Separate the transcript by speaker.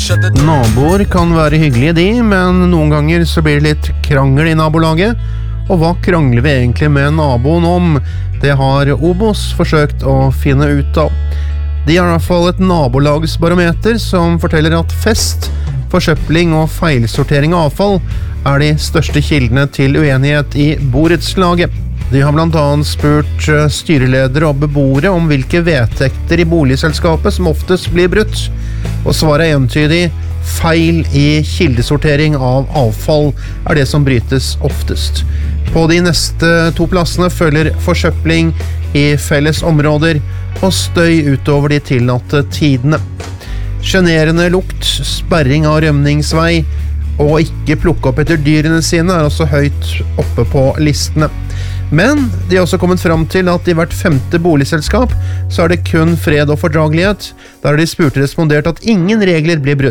Speaker 1: Naboer kan være hyggelige de, men noen ganger så blir det litt krangel i nabolaget. Og hva krangler vi egentlig med naboen om? Det har Obos forsøkt å finne ut av. De har i hvert fall et nabolagsbarometer som forteller at fest, forsøpling og feilsortering av avfall er de største kildene til uenighet i borettslaget. De har blant annet spurt styreledere og beboere om hvilke vedtekter i boligselskapet som oftest blir brutt. Og svaret er entydig: feil i kildesortering av avfall er det som brytes oftest. På de neste 2 plassene følger forsøpling i felles områder og støy utover de tillatte tidene. Generende lukt, sperring av rømningsvei og ikke plukke opp etter dyrene sine er også høyt oppe på listene. Men de har også kommet fram til at i hvert 5. boligselskap så er det kun fred og fordragelighet. Der har de spurte respondert at ingen regler blir brutt.